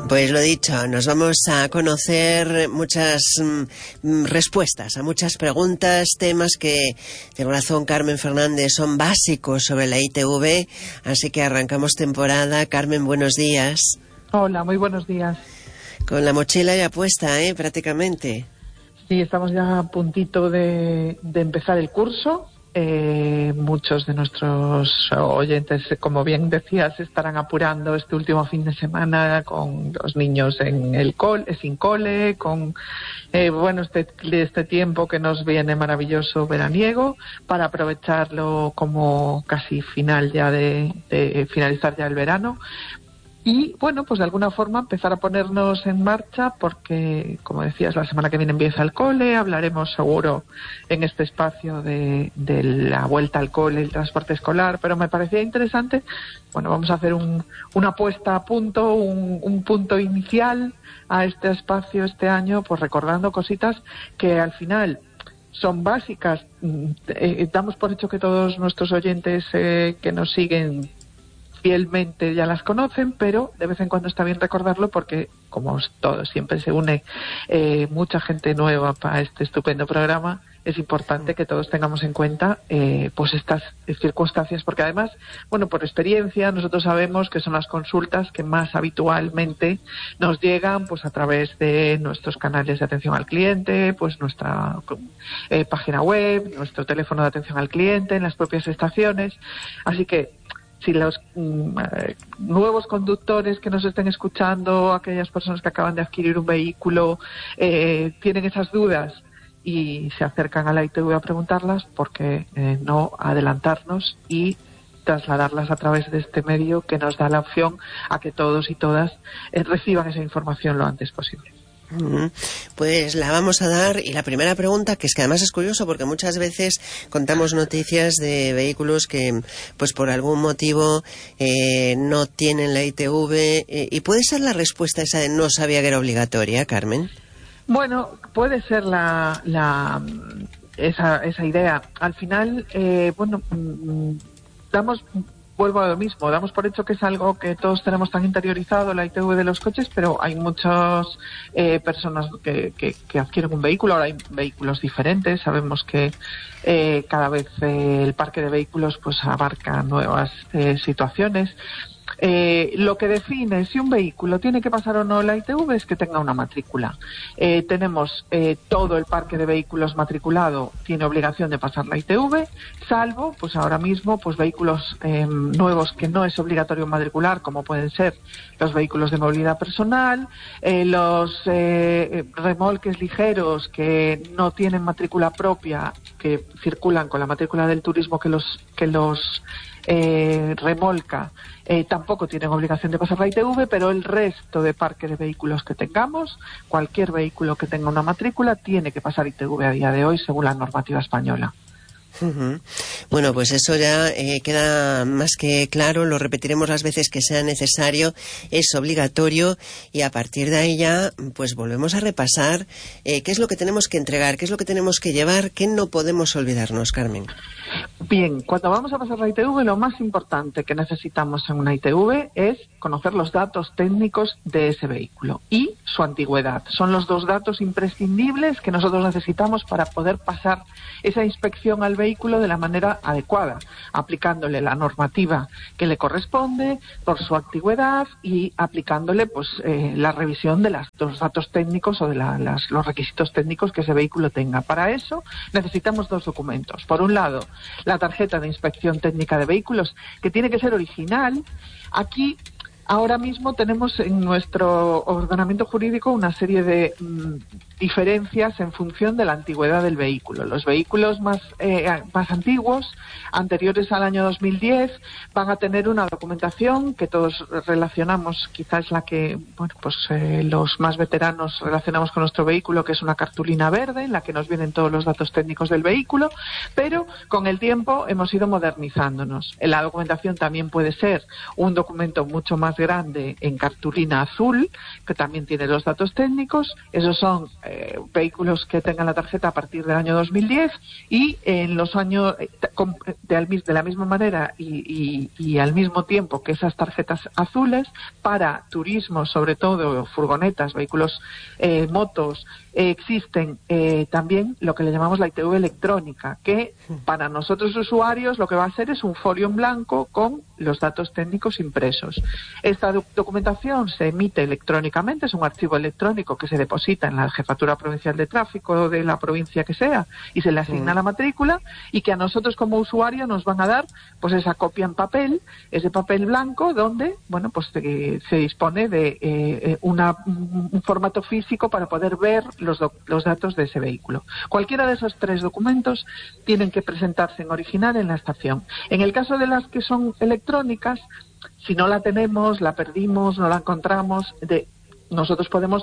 Pues lo dicho, nos vamos a conocer muchas respuestas a muchas preguntas, temas que, tiene razón Carmen Fernández, son básicos sobre la ITV, así que arrancamos temporada. Carmen, buenos días. Hola, muy buenos días. Con la mochila ya puesta, prácticamente. Sí, estamos ya a puntito de empezar el curso. Muchos de nuestros oyentes, como bien decías, estarán apurando este último fin de semana con los niños en el sin cole, con este tiempo que nos viene maravilloso veraniego, para aprovecharlo como casi final ya de finalizar ya el verano. Y, bueno, pues de alguna forma empezar a ponernos en marcha porque, como decías, la semana que viene empieza el cole. Hablaremos seguro en este espacio de la vuelta al cole, el transporte escolar, pero me parecía interesante. Bueno, vamos a hacer una puesta a punto, un punto inicial a este espacio este año, pues recordando cositas que al final son básicas. Damos por hecho que todos nuestros oyentes que nos siguen fielmente ya las conocen, pero de vez en cuando está bien recordarlo porque, como todo, siempre se une mucha gente nueva para este estupendo programa. Es importante que todos tengamos en cuenta pues estas circunstancias, porque además, bueno, por experiencia nosotros sabemos que son las consultas que más habitualmente nos llegan pues a través de nuestros canales de atención al cliente, pues nuestra página web, nuestro teléfono de atención al cliente, en las propias estaciones. Así que si los nuevos conductores que nos estén escuchando, aquellas personas que acaban de adquirir un vehículo, tienen esas dudas y se acercan a la ITV a preguntarlas, porque no adelantarnos y trasladarlas a través de este medio que nos da la opción a que todos y todas reciban esa información lo antes posible. Pues la vamos a dar, y la primera pregunta, que es que además es curioso porque muchas veces contamos noticias de vehículos que pues por algún motivo no tienen la ITV, y puede ser la respuesta esa de no sabía que era obligatoria, Carmen. Bueno, puede ser esa idea. Al final, vuelvo a lo mismo, damos por hecho que es algo que todos tenemos tan interiorizado, la ITV de los coches, pero hay muchas personas que adquieren un vehículo. Ahora hay vehículos diferentes, sabemos que cada vez el parque de vehículos pues abarca nuevas situaciones. Lo que define si un vehículo tiene que pasar o no la ITV es que tenga una matrícula. Tenemos todo el parque de vehículos matriculado tiene obligación de pasar la ITV, salvo pues ahora mismo pues vehículos nuevos que no es obligatorio matricular, como pueden ser los vehículos de movilidad personal, los remolques ligeros que no tienen matrícula propia, que circulan con la matrícula del turismo que los remolca, tampoco tienen obligación de pasar la ITV, pero el resto de parque de vehículos que tengamos, cualquier vehículo que tenga una matrícula tiene que pasar ITV a día de hoy según la normativa española. Uh-huh. Bueno, pues eso ya queda más que claro, lo repetiremos las veces que sea necesario, es obligatorio, y a partir de ahí ya pues volvemos a repasar qué es lo que tenemos que entregar, qué es lo que tenemos que llevar, qué no podemos olvidarnos, Carmen. Bien, cuando vamos a pasar la ITV, lo más importante que necesitamos en una ITV es conocer los datos técnicos de ese vehículo y su antigüedad. Son los dos datos imprescindibles que nosotros necesitamos para poder pasar esa inspección al vehículo de la manera adecuada, aplicándole la normativa que le corresponde por su antigüedad y aplicándole pues la revisión de los datos técnicos o de los requisitos técnicos que ese vehículo tenga. Para eso necesitamos dos documentos. Por un lado, la tarjeta de inspección técnica de vehículos, que tiene que ser original. Aquí ahora mismo tenemos en nuestro ordenamiento jurídico una serie de diferencias en función de la antigüedad del vehículo. Los vehículos más antiguos, anteriores al año 2010, van a tener una documentación que todos relacionamos, quizás la que los más veteranos relacionamos con nuestro vehículo, que es una cartulina verde en la que nos vienen todos los datos técnicos del vehículo, pero con el tiempo hemos ido modernizándonos. La documentación también puede ser un documento mucho más más grande en cartulina azul, que también tiene los datos técnicos. Esos son vehículos que tengan la tarjeta a partir del año 2010, y en los años de la misma manera y al mismo tiempo que esas tarjetas azules, para turismo, sobre todo furgonetas, vehículos, motos, existen también lo que le llamamos la ITV electrónica, que para nosotros usuarios lo que va a hacer es un folio en blanco con los datos técnicos impresos. Esta documentación se emite electrónicamente, es un archivo electrónico que se deposita en la Jefatura Provincial de Tráfico de la provincia que sea, y se le asigna la matrícula, y que a nosotros como usuario nos van a dar pues esa copia en papel, ese papel blanco donde, bueno, pues se dispone de un formato físico para poder ver los datos de ese vehículo. Cualquiera de esos 3 documentos tienen que presentarse en original en la estación. En el caso de las que son electrónicas, si no la tenemos, la perdimos, no la encontramos, nosotros podemos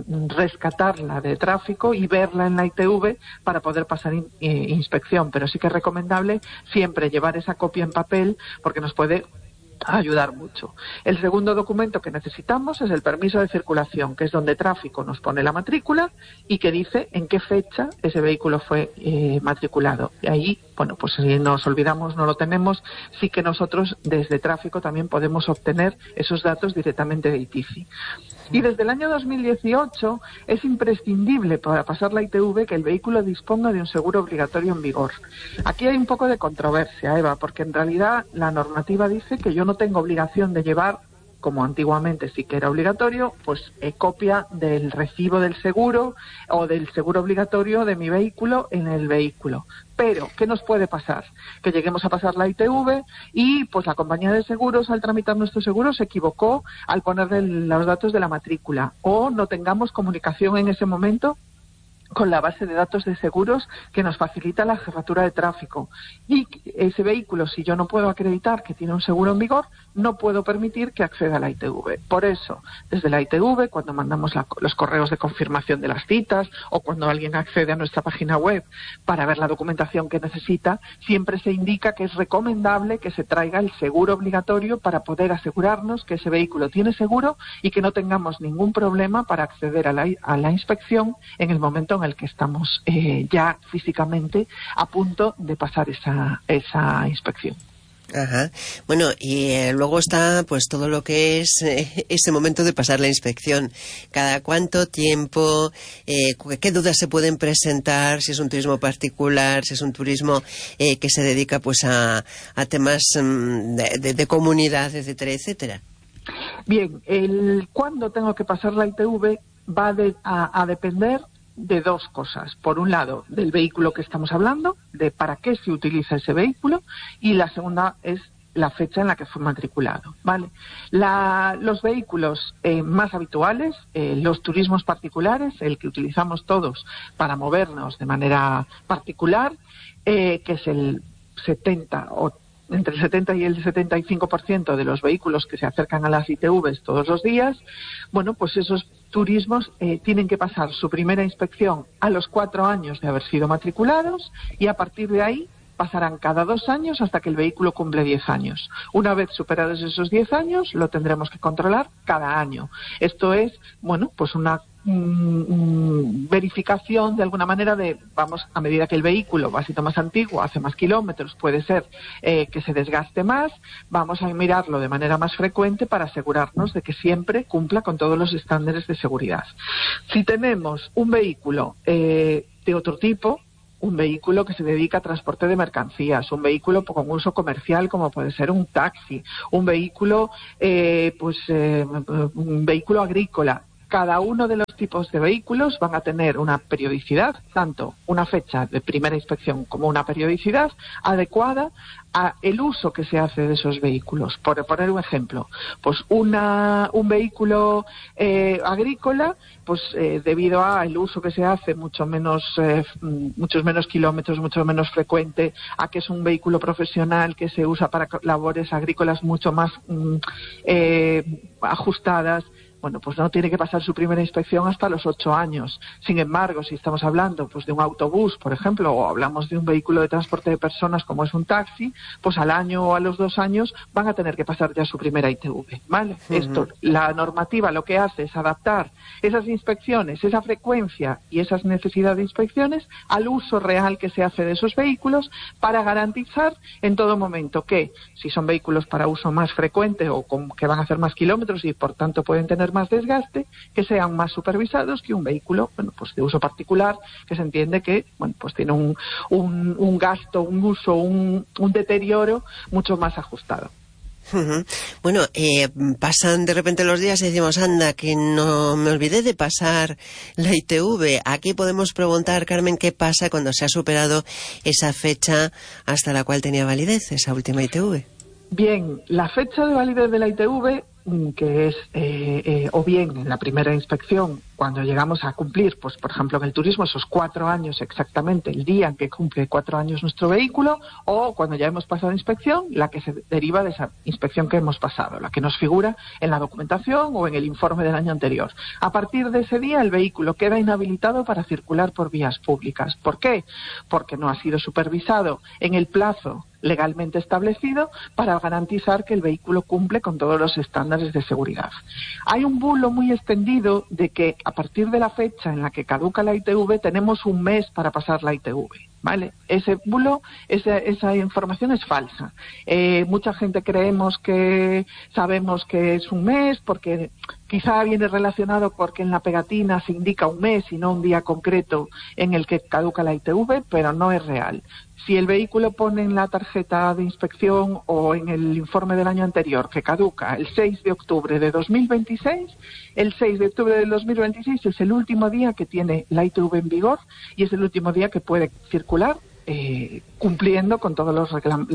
rescatarla de tráfico y verla en la ITV para poder pasar inspección, pero sí que es recomendable siempre llevar esa copia en papel, porque nos puede ayudar mucho. El segundo documento que necesitamos es el permiso de circulación, que es donde tráfico nos pone la matrícula y que dice en qué fecha ese vehículo fue matriculado. Y ahí, bueno, pues si nos olvidamos, no lo tenemos, sí que nosotros desde tráfico también podemos obtener esos datos directamente de ITIFI. Y desde el año 2018 es imprescindible para pasar la ITV que el vehículo disponga de un seguro obligatorio en vigor. Aquí hay un poco de controversia, Eva, porque en realidad la normativa dice que yo no tengo obligación de llevar, como antiguamente sí que era obligatorio, pues copia del recibo del seguro o del seguro obligatorio de mi vehículo en el vehículo. Pero, ¿qué nos puede pasar? Que lleguemos a pasar la ITV y pues la compañía de seguros, al tramitar nuestro seguro, se equivocó al ponerle los datos de la matrícula, o no tengamos comunicación en ese momento con la base de datos de seguros que nos facilita la Jefatura de Tráfico. Y ese vehículo, si yo no puedo acreditar que tiene un seguro en vigor, no puedo permitir que acceda a la ITV. Por eso, desde la ITV, cuando mandamos los correos de confirmación de las citas, o cuando alguien accede a nuestra página web para ver la documentación que necesita, siempre se indica que es recomendable que se traiga el seguro obligatorio para poder asegurarnos que ese vehículo tiene seguro y que no tengamos ningún problema para acceder a la inspección en el momento en el que estamos ya físicamente a punto de pasar esa inspección. Ajá. Bueno, y luego está pues todo lo que es ese momento de pasar la inspección. ¿Cada cuánto tiempo? ¿Qué dudas se pueden presentar? Si es un turismo particular, si es un turismo que se dedica pues a temas de comunidad, etcétera, etcétera. Bien, cuándo tengo que pasar la ITV va a depender de 2 cosas. Por un lado, del vehículo que estamos hablando, de para qué se utiliza ese vehículo, y la segunda es la fecha en la que fue matriculado, ¿vale? Los vehículos más habituales, los turismos particulares, el que utilizamos todos para movernos de manera particular, que es el 70 o entre el 70 y el 75% de los vehículos que se acercan a las ITVs todos los días, bueno, pues esos turismos tienen que pasar su primera inspección a los 4 años de haber sido matriculados, y a partir de ahí pasarán cada 2 años hasta que el vehículo cumple 10 años. Una vez superados esos 10 años, lo tendremos que controlar cada año. Esto es, bueno, pues una verificación de alguna manera a medida que el vehículo va siendo más antiguo, hace más kilómetros, puede ser que se desgaste más, vamos a mirarlo de manera más frecuente para asegurarnos de que siempre cumpla con todos los estándares de seguridad. Si tenemos un vehículo de otro tipo, un vehículo que se dedica a transporte de mercancías, un vehículo con uso comercial como puede ser un taxi, un vehículo un vehículo agrícola, cada uno de los tipos de vehículos van a tener una periodicidad, tanto una fecha de primera inspección como una periodicidad adecuada a el uso que se hace de esos vehículos. Por poner un ejemplo, pues un vehículo agrícola, pues debido al uso que se hace, muchos menos kilómetros, mucho menos frecuente, a que es un vehículo profesional que se usa para labores agrícolas mucho más ajustadas, bueno, pues no tiene que pasar su primera inspección hasta los 8 años. Sin embargo, si estamos hablando pues de un autobús, por ejemplo, o hablamos de un vehículo de transporte de personas como es un taxi, pues al año o a los 2 años van a tener que pasar ya su primera ITV, ¿vale? Esto, la normativa lo que hace es adaptar esas inspecciones, esa frecuencia y esas necesidades de inspecciones al uso real que se hace de esos vehículos para garantizar en todo momento que, si son vehículos para uso más frecuente o que van a hacer más kilómetros y por tanto pueden tener más desgaste, que sean más supervisados que un vehículo, bueno, pues de uso particular, que se entiende que, bueno, pues tiene un gasto, un uso, un deterioro mucho más ajustado. Bueno, pasan de repente los días y decimos, anda, que no me olvidé de pasar la ITV. Aquí podemos preguntar, Carmen, ¿qué pasa cuando se ha superado esa fecha hasta la cual tenía validez, esa última ITV? Bien, la fecha de validez de la ITV, que es o bien en la primera inspección, cuando llegamos a cumplir, pues por ejemplo en el turismo, esos 4 años exactamente, el día en que cumple 4 años nuestro vehículo, o cuando ya hemos pasado inspección, la que se deriva de esa inspección que hemos pasado, la que nos figura en la documentación o en el informe del año anterior. A partir de ese día el vehículo queda inhabilitado para circular por vías públicas. ¿Por qué? Porque no ha sido supervisado en el plazo legalmente establecido para garantizar que el vehículo cumple con todos los estándares de seguridad. Hay un bulo muy extendido de que a partir de la fecha en la que caduca la ITV tenemos un mes para pasar la ITV, ¿vale? Ese bulo, esa información es falsa. Mucha gente sabemos que es un mes porque quizá viene relacionado porque en la pegatina se indica un mes y no un día concreto en el que caduca la ITV, pero no es real. Si el vehículo pone en la tarjeta de inspección o en el informe del año anterior que caduca el 6 de octubre de 2026, el 6 de octubre del 2026 es el último día que tiene la ITV en vigor y es el último día que puede circular cumpliendo con todos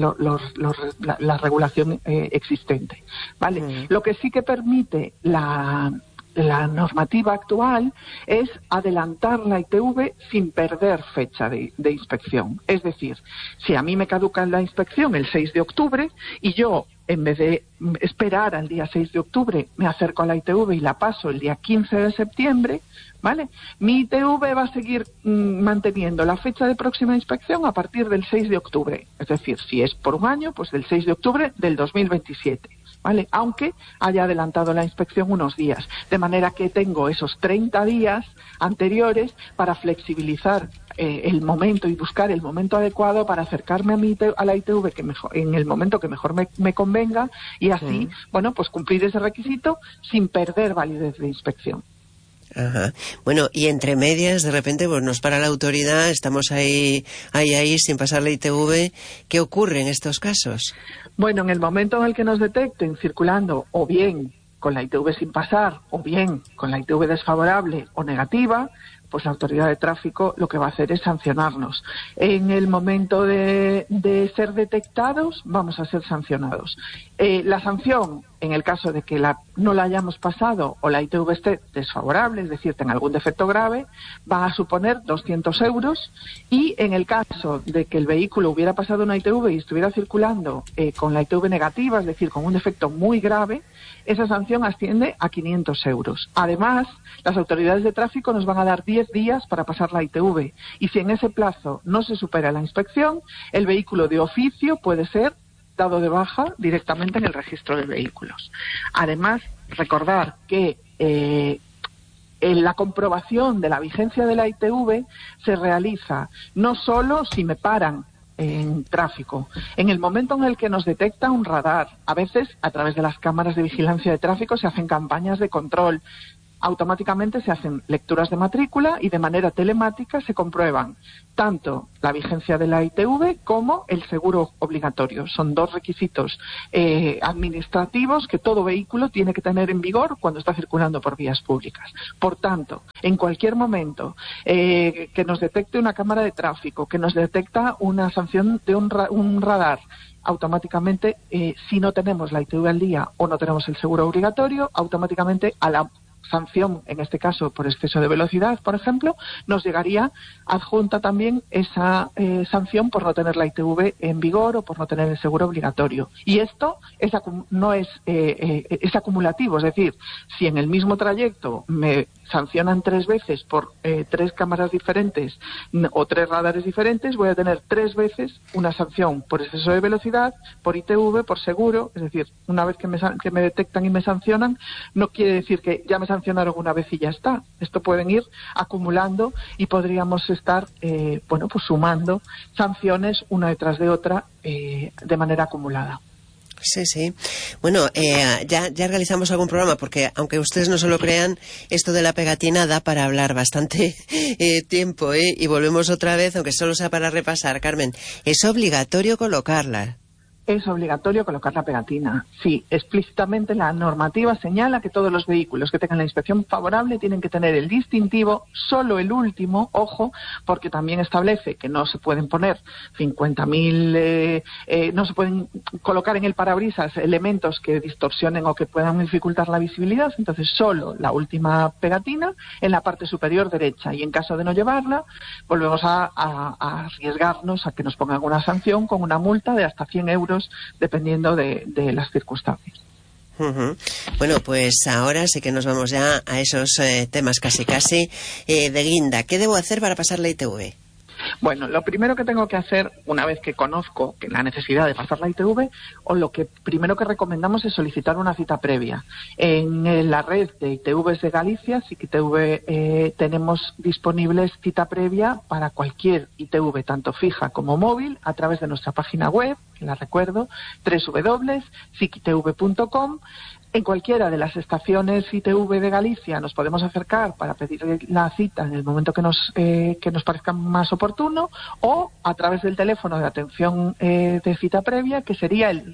la regulación existente, ¿vale? Lo que sí que permite la normativa actual es adelantar la ITV sin perder fecha de inspección. Es decir, si a mí me caduca la inspección el 6 de octubre y yo, en vez de esperar al día 6 de octubre, me acerco a la ITV y la paso el día 15 de septiembre, ¿vale? Mi ITV va a seguir manteniendo la fecha de próxima inspección a partir del 6 de octubre. Es decir, si es por un año, pues del 6 de octubre del 2027. ¿Vale? Aunque haya adelantado la inspección unos días, de manera que tengo esos 30 días anteriores para flexibilizar el momento y buscar el momento adecuado para acercarme a la ITV en el momento que mejor me convenga y así, bueno, pues cumplir ese requisito sin perder validez de inspección. Ajá. Bueno, y entre medias, de repente, pues nos para la autoridad, estamos ahí, sin pasar la ITV. ¿Qué ocurre en estos casos? Bueno, en el momento en el que nos detecten circulando o bien con la ITV sin pasar o bien con la ITV desfavorable o negativa, pues la autoridad de tráfico lo que va a hacer es sancionarnos. En el momento de ser detectados, vamos a ser sancionados. La sanción, en el caso de que no la hayamos pasado o la ITV esté desfavorable, es decir, tenga algún defecto grave, va a suponer 200 euros y en el caso de que el vehículo hubiera pasado una ITV y estuviera circulando con la ITV negativa, es decir, con un defecto muy grave, esa sanción asciende a 500 euros. Además, las autoridades de tráfico nos van a dar 10 días para pasar la ITV y si en ese plazo no se supera la inspección, el vehículo de oficio puede ser dado de baja directamente en el registro de vehículos. Además, recordar que en la comprobación de la vigencia de la ITV se realiza no solo si me paran en tráfico, en el momento en el que nos detecta un radar. A veces, a través de las cámaras de vigilancia de tráfico, se hacen campañas de control. Automáticamente se hacen lecturas de matrícula y de manera telemática se comprueban tanto la vigencia de la ITV como el seguro obligatorio. Son 2 requisitos administrativos que todo vehículo tiene que tener en vigor cuando está circulando por vías públicas. Por tanto, en cualquier momento que nos detecte una cámara de tráfico, que nos detecta una sanción de un radar, automáticamente, si no tenemos la ITV al día o no tenemos el seguro obligatorio, automáticamente a la sanción, en este caso por exceso de velocidad, por ejemplo, nos llegaría adjunta también esa sanción por no tener la ITV en vigor o por no tener el seguro obligatorio. Y esto es acumulativo, es decir, si en el mismo trayecto me sancionan 3 veces por 3 cámaras diferentes o 3 radares diferentes, voy a tener 3 veces una sanción por exceso de velocidad, por ITV, por seguro. Es decir, una vez que me detectan y me sancionan, no quiere decir que ya me sancionaron una vez y ya está. Esto pueden ir acumulando y podríamos estar pues sumando sanciones una detrás de otra de manera acumulada. Sí, sí. Bueno, ya realizamos algún programa, porque aunque ustedes no se lo crean, esto de la pegatina da para hablar bastante tiempo, y volvemos otra vez, aunque solo sea para repasar. Carmen, ¿es obligatorio colocarla? Es obligatorio colocar la pegatina. Sí, explícitamente la normativa señala que todos los vehículos que tengan la inspección favorable tienen que tener el distintivo, solo el último, ojo, porque también establece que no se pueden poner 50.000, no se pueden colocar en el parabrisas elementos que distorsionen o que puedan dificultar la visibilidad. Entonces, solo la última pegatina en la parte superior derecha, y en caso de no llevarla, volvemos a arriesgarnos a que nos pongan una sanción con una multa de hasta 100 euros, dependiendo de las circunstancias. Bueno, pues ahora sí que nos vamos ya a esos temas casi de guinda. ¿Qué debo hacer para pasar la ITV? Bueno, lo primero que tengo que hacer, una vez que conozco la necesidad de pasar la ITV, o lo que primero que recomendamos es solicitar una cita previa. En la red de ITVs de Galicia, SIC-ITV, tenemos disponibles cita previa para cualquier ITV, tanto fija como móvil, a través de nuestra página web, que la recuerdo, www.sicitv.com. En cualquiera de las estaciones ITV de Galicia nos podemos acercar para pedir la cita en el momento que nos parezca más oportuno, o a través del teléfono de atención de cita previa, que sería el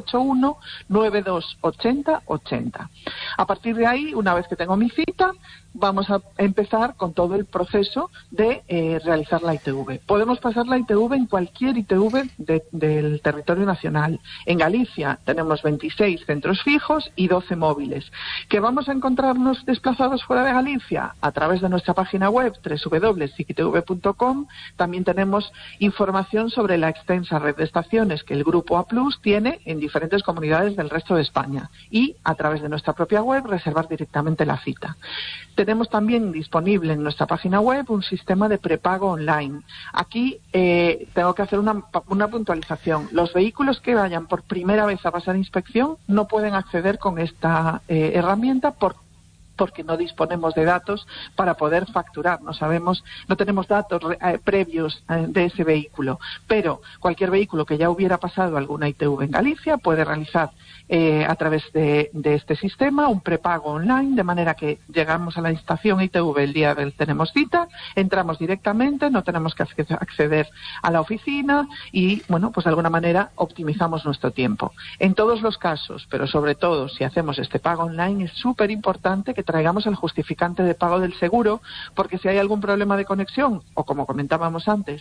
981-9280-80. A partir de ahí, una vez que tengo mi cita, vamos a empezar con todo el proceso de realizar la ITV. Podemos pasar la ITV en cualquier ITV del territorio nacional. En Galicia tenemos 26 centros fijos y 12 móviles. ¿Que vamos a encontrarnos desplazados fuera de Galicia? A través de nuestra página web, www.sicitv.com, también tenemos información sobre la extensa red de estaciones que el Grupo A+ tiene en diferentes comunidades del resto de España, y a través de nuestra propia web reservar directamente la cita. Tenemos también disponible en nuestra página web un sistema de prepago online. Aquí tengo que hacer una puntualización. Los vehículos que vayan por primera vez a pasar inspección no pueden acceder con esta herramienta porque no disponemos de datos para poder facturar. No tenemos datos previos de ese vehículo. Pero cualquier vehículo que ya hubiera pasado alguna ITV en Galicia puede realizar a través de este sistema un prepago online, de manera que llegamos a la estación ITV el día del tenemos cita, entramos directamente, no tenemos que acceder a la oficina y, bueno, pues de alguna manera optimizamos nuestro tiempo. En todos los casos, pero sobre todo si hacemos este pago online, es súper importante que traigamos el justificante de pago del seguro, porque si hay algún problema de conexión, o como comentábamos antes,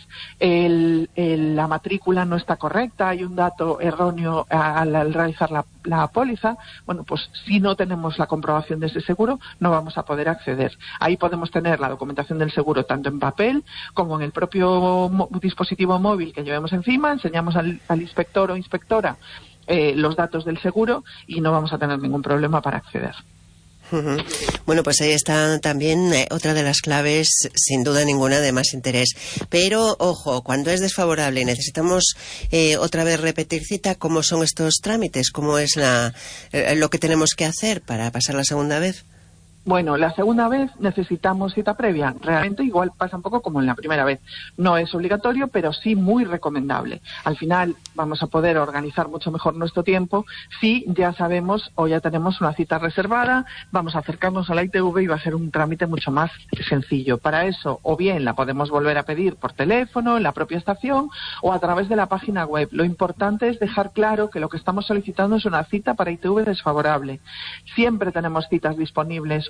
la matrícula no está correcta, hay un dato erróneo al realizar la póliza, bueno, pues si no tenemos la comprobación de ese seguro, no vamos a poder acceder. Ahí podemos tener la documentación del seguro tanto en papel como en el propio dispositivo móvil que llevemos encima, enseñamos al inspector o inspectora los datos del seguro y no vamos a tener ningún problema para acceder. Bueno, pues ahí está también otra de las claves, sin duda ninguna, de más interés. Pero, ojo, cuando es desfavorable y necesitamos otra vez repetir cita, ¿cómo son estos trámites? ¿Cómo es lo que tenemos que hacer para pasar la segunda vez? Bueno, la segunda vez necesitamos cita previa. Realmente igual pasa un poco como en la primera vez. No es obligatorio, pero sí muy recomendable. Al final vamos a poder organizar mucho mejor nuestro tiempo si ya sabemos o ya tenemos una cita reservada, vamos a acercarnos a la ITV y va a ser un trámite mucho más sencillo. Para eso, o bien la podemos volver a pedir por teléfono, en la propia estación o a través de la página web. Lo importante es dejar claro que lo que estamos solicitando es una cita para ITV desfavorable. Siempre tenemos citas disponibles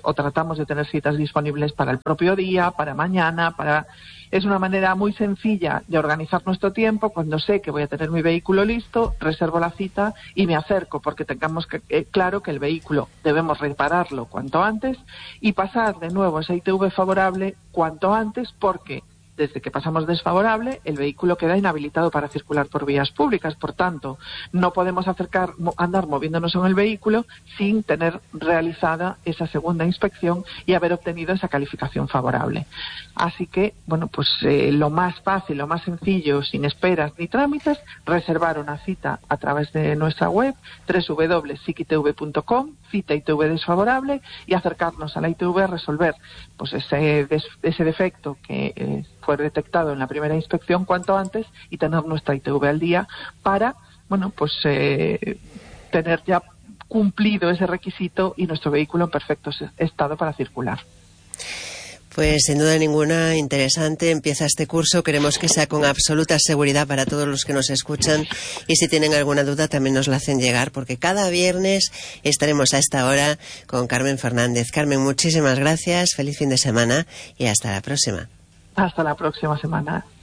o tratamos de tener citas disponibles para el propio día, para mañana, Es una manera muy sencilla de organizar nuestro tiempo. Cuando sé que voy a tener mi vehículo listo, reservo la cita y me acerco, porque tengamos claro que el vehículo debemos repararlo cuanto antes y pasar de nuevo esa ITV favorable cuanto antes, porque desde que pasamos desfavorable, el vehículo queda inhabilitado para circular por vías públicas. Por tanto, no podemos andar moviéndonos en el vehículo sin tener realizada esa segunda inspección y haber obtenido esa calificación favorable. Así que, lo más fácil, lo más sencillo, sin esperas ni trámites, reservar una cita a través de nuestra web, www.sicitv.com, cita ITV desfavorable, y acercarnos a la ITV a resolver ese defecto que fue detectado en la primera inspección cuanto antes y tener nuestra ITV al día para, tener ya cumplido ese requisito y nuestro vehículo en perfecto estado para circular. Pues sin duda ninguna, interesante. Empieza este curso. Queremos que sea con absoluta seguridad para todos los que nos escuchan, y si tienen alguna duda también nos la hacen llegar, porque cada viernes estaremos a esta hora con Carmen Fernández. Carmen, muchísimas gracias, feliz fin de semana y hasta la próxima. Hasta la próxima semana.